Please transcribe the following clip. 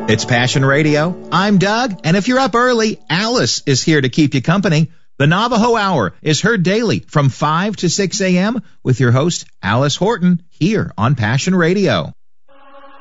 It's Passion Radio. I'm Doug, and if you're up early, Alice is here to keep you company. The Navajo Hour is heard daily from 5 to 6 a.m. with your host, Alice Horton, here on Passion Radio.